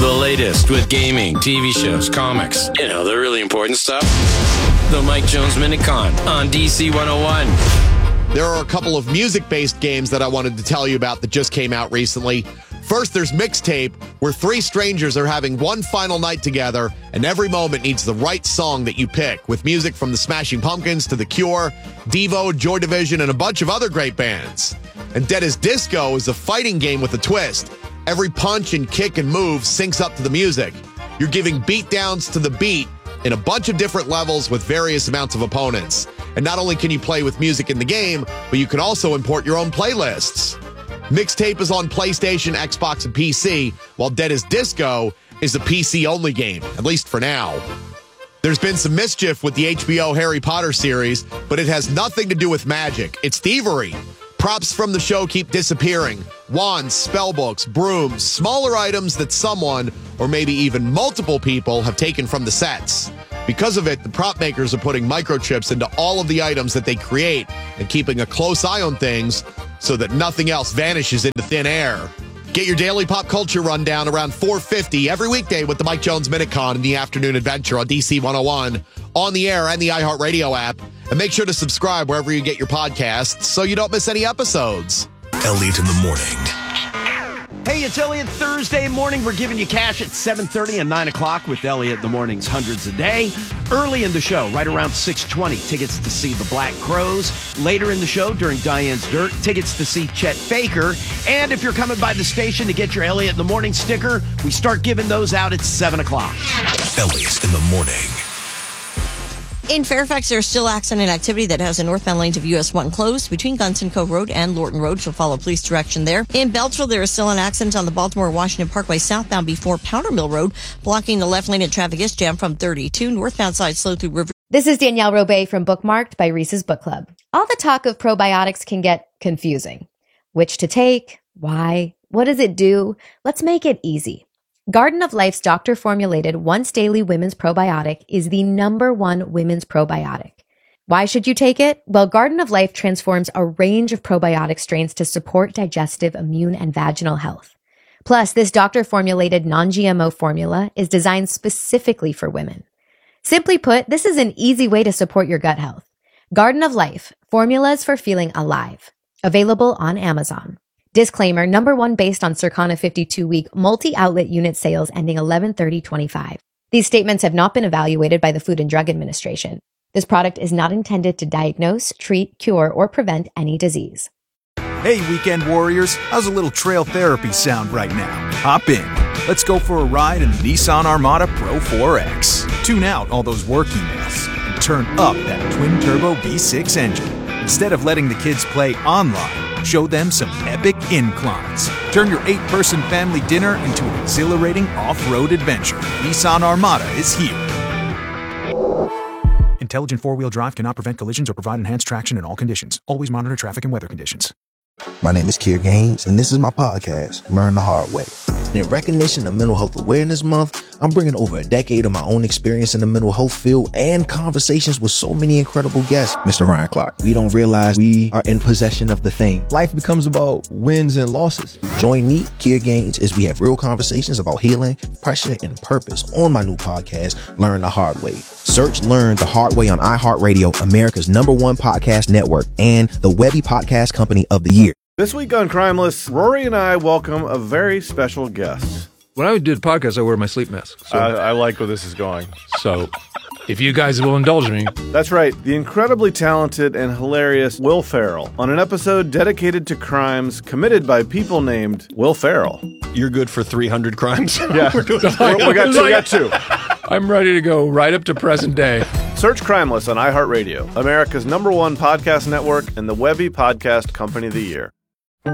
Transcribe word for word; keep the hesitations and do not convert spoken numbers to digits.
The latest with gaming, T V shows, comics, you know, the really important stuff. The Mike Jones Minute Con on D C one oh one. There are a couple of music-based games that I wanted to tell you about that just came out recently. First, there's Mixtape, where three strangers are having one final night together, and every moment needs the right song that you pick, with music from the Smashing Pumpkins to The Cure, Devo, Joy Division, and a bunch of other great bands. And Dead as Disco is a fighting game with a twist. Every punch and kick and move syncs up to the music. You're giving beatdowns to the beat in a bunch of different levels with various amounts of opponents. And not only can you play with music in the game, but you can also import your own playlists. Mixtape is on PlayStation, Xbox, and P C, while Dead as Disco is a P C-only game, at least for now. There's been some mischief with the H B O Harry Potter series, but it has nothing to do with magic. It's thievery. Props from the show keep disappearing. Wands, spellbooks, brooms, smaller items that someone, or maybe even multiple people, have taken from the sets. Because of it, the prop makers are putting microchips into all of the items that they create and keeping a close eye on things so that nothing else vanishes into thin air. Get your daily pop culture rundown around four fifty every weekday with the Mike Jones Minute Con in the afternoon adventure on D C one oh one, on the air and the iHeartRadio app. And make sure to subscribe wherever you get your podcasts so you don't miss any episodes. Elliot in the morning. Hey, it's Elliot. Thursday morning. We're giving you cash at seven thirty and nine o'clock with Elliot in the morning's hundreds a day. Early in the show, right around six twenty, tickets to see the Black Crowes. Later in the show, during Diane's Dirt, tickets to see Chet Baker. And if you're coming by the station to get your Elliot in the morning sticker, we start giving those out at seven o'clock. Elliot in the morning. In Fairfax, there's still accident activity that has the northbound lanes of U S one closed between Gunnison Cove Road and Lorton Road. She'll follow police direction there. In Beltsville, there is still an accident on the Baltimore-Washington Parkway southbound before Powder Mill Road, blocking the left lane and traffic is jammed from thirty-two. Northbound side slow through River. This is Danielle Robay from Bookmarked by Reese's Book Club. All the talk of probiotics can get confusing. Which to take? Why? What does it do? Let's make it easy. Garden of Life's doctor-formulated once-daily women's probiotic is the number one women's probiotic. Why should you take it? Well, Garden of Life transforms a range of probiotic strains to support digestive, immune, and vaginal health. Plus, this doctor-formulated non-G M O formula is designed specifically for women. Simply put, this is an easy way to support your gut health. Garden of Life, formulas for feeling alive. Available on Amazon. Disclaimer, number one based on Circana fifty-two week multi-outlet unit sales ending eleven thirty twenty-five. These statements have not been evaluated by the Food and Drug Administration. This product is not intended to diagnose, treat, cure, or prevent any disease. Hey, weekend warriors, how's a little trail therapy sound right now? Hop in. Let's go for a ride in the Nissan Armada Pro four X. Tune out all those work emails and turn up that twin-turbo V six engine. Instead of letting the kids play online, show them some epic inclines. Turn your eight-person family dinner into an exhilarating off-road adventure. Nissan Armada is here. Intelligent four-wheel drive cannot prevent collisions or provide enhanced traction in all conditions. Always monitor traffic and weather conditions. My name is Kier Gaines, and this is my podcast, Learn the Hard Way. In recognition of Mental Health Awareness Month, I'm bringing over a decade of my own experience in the mental health field and conversations with so many incredible guests. Mister Ryan Clark, we don't realize we are in possession of the thing. Life becomes about wins and losses. Join me, Kier Gaines, as we have real conversations about healing, pressure, and purpose on my new podcast, Learn the Hard Way. Search Learn the Hard Way on iHeartRadio, America's number one podcast network, and the Webby Podcast Company of the Year. This week on Crimeless, Rory and I welcome a very special guest. When I do the podcast, I wear my sleep mask. So. I, I like where this is going. So, if you guys will indulge me. That's right, the incredibly talented and hilarious Will Ferrell on an episode dedicated to crimes committed by people named Will Ferrell. You're good for three hundred crimes? Yeah, we, got two, we got two. I'm ready to go right up to present day. Search Crimeless on iHeartRadio, America's number one podcast network and the Webby Podcast Company of the Year.